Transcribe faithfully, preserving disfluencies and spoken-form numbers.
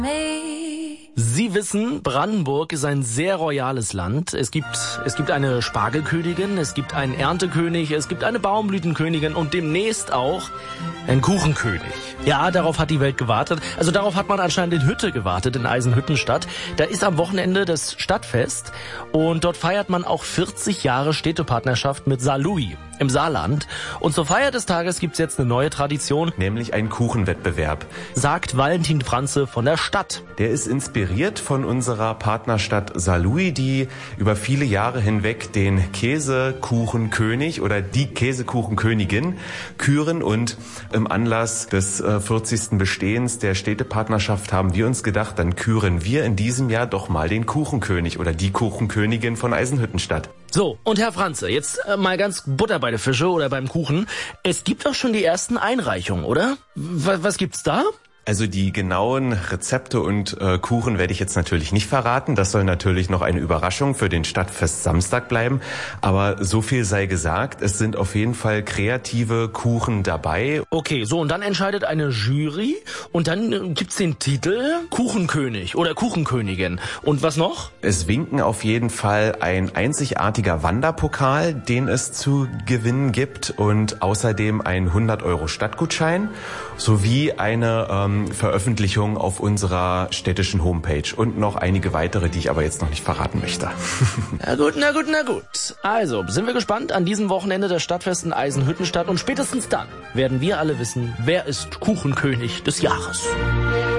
Sie wissen, Brandenburg ist ein sehr royales Land. Es gibt, es gibt eine Spargelkönigin, es gibt einen Erntekönig, es gibt eine Baumblütenkönigin und demnächst auch einen Kuchenkönig. Ja, darauf hat die Welt gewartet. Also darauf hat man anscheinend in Hütte gewartet, in Eisenhüttenstadt. Da ist am Wochenende das Stadtfest und dort feiert man auch vierzig Jahre Städtepartnerschaft mit Saarlouis im Saarland. Und zur Feier des Tages gibt's jetzt eine neue Tradition. Nämlich einen Kuchenwettbewerb. Sagt Valentin Franze von der Stadt. Der ist inspiriert von unserer Partnerstadt Saarlouis, die über viele Jahre hinweg den Käsekuchenkönig oder die Käsekuchenkönigin küren. Und im Anlass des äh, vierzigsten Bestehens der Städtepartnerschaft haben wir uns gedacht, dann küren wir in diesem Jahr doch mal den Kuchenkönig oder die Kuchenkönigin von Eisenhüttenstadt. So, und Herr Franze, jetzt äh, mal ganz Butter bei der Fische oder beim Kuchen. Es gibt doch schon die ersten Einreichungen, oder? W- was gibt's da? Also die genauen Rezepte und äh, Kuchen werde ich jetzt natürlich nicht verraten. Das soll natürlich noch eine Überraschung für den Stadtfest Samstag bleiben. Aber so viel sei gesagt, es sind auf jeden Fall kreative Kuchen dabei. Okay, so und dann entscheidet eine Jury und dann äh, gibt's den Titel Kuchenkönig oder Kuchenkönigin. Und was noch? Es winken auf jeden Fall ein einzigartiger Wanderpokal, den es zu gewinnen gibt und außerdem ein hundert Euro Stadtgutschein sowie eine ähm, Veröffentlichung auf unserer städtischen Homepage und noch einige weitere, die ich aber jetzt noch nicht verraten möchte. Na gut, na gut, na gut. Also, sind wir gespannt an diesem Wochenende das Stadtfest in Eisenhüttenstadt und spätestens dann werden wir alle wissen, wer ist Kuchenkönig des Jahres.